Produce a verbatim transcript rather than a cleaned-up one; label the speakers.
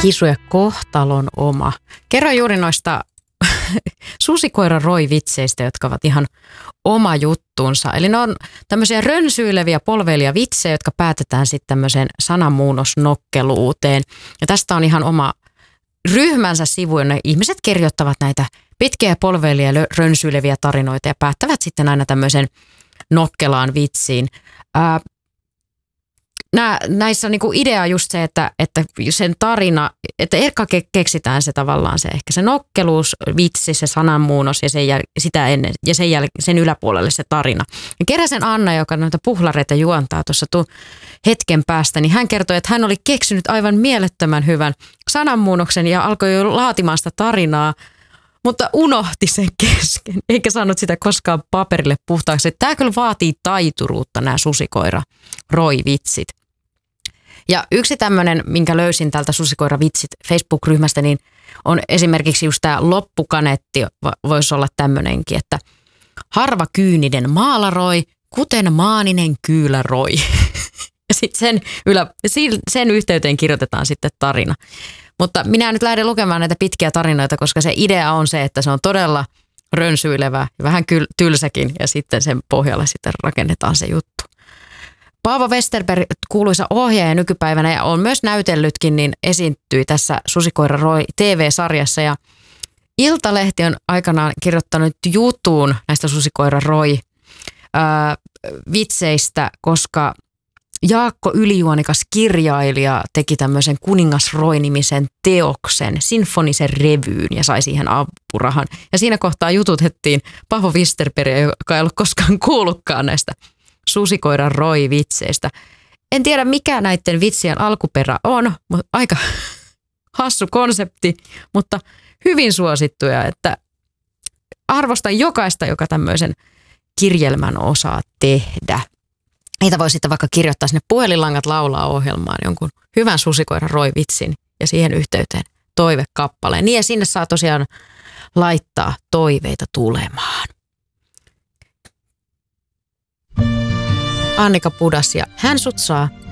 Speaker 1: Kisuja kohtalon oma. Kerro juuri noista susikoira Roy-vitseistä, jotka ovat ihan oma juttuunsa. Eli ne on tämmöisiä rönsyileviä polveilija vitsejä, jotka päätetään sitten tämmöiseen sananmuunnosnokkeluuteen. Ja tästä on ihan oma ryhmänsä sivu, jonne ihmiset kirjoittavat näitä pitkiä polveilija rönsyileviä tarinoita ja päättävät sitten aina tämmöisen nokkelaan vitsiin. Ää, Nää, näissä on niinku idea just se, että, että sen tarina, että eka keksitään se tavallaan se ehkä se nokkeluus, vitsi, se sananmuunnos ja sen, jäl, sitä ennen, ja sen, jäl, sen yläpuolelle se tarina. Ja Keräsen Anna, joka noita puhlareita juontaa tuossa tu, hetken päästä, niin hän kertoi, että hän oli keksinyt aivan mielettömän hyvän sananmuunnoksen ja alkoi jo laatimaan sitä tarinaa, mutta unohti sen kesken, eikä saanut sitä koskaan paperille puhtaaksi. Tämä kyllä vaatii taituruutta, nämä susikoira Roy-vitsit. Ja yksi tämmöinen, minkä löysin tältä susikoira-vitsit Facebook-ryhmästä, niin on esimerkiksi just tämä loppukaneetti, voisi olla tämmöinenkin, että harva kyyninen maalaroi, kuten maaninen kyyläroi. Ja sitten sen, ylä, sen yhteyteen kirjoitetaan sitten tarina. Mutta minä nyt lähden lukemaan näitä pitkiä tarinoita, koska se idea on se, että se on todella rönsyilevä ja vähän kyl, tylsäkin ja sitten sen pohjalle sitten rakennetaan se juttu. Paavo Westerberg, kuuluisa ohjaaja nykypäivänä ja on myös näytellytkin, niin esiintyi tässä Susikoira Roy T V-sarjassa ja Iltalehti on aikanaan kirjoittanut jutun näistä Susikoira Roy ää, vitseistä, koska Jaakko Ylijuonikas kirjailija teki tämmöisen Kuningas Roy-nimisen teoksen, sinfonisen revyyn ja sai siihen apurahan. Ja siinä kohtaa jututettiin Paavo Westerbergia, joka ei ollut koskaan kuullutkaan näistä Susikoiran Roy-vitseistä. En tiedä mikä näiden vitsien alkuperä on, mutta aika hassu konsepti, mutta hyvin suosittuja, että arvostan jokaista, joka tämmöisen kirjelmän osaa tehdä. Niitä voi sitten vaikka kirjoittaa sinne puhelinlangat laulaa ohjelmaan jonkun hyvän Susikoiran Roy-vitsin ja siihen yhteyteen toivekappaleen. Niin ja sinne saa tosiaan laittaa toiveita tulemaan. Annika Pudas ja Hän sut saa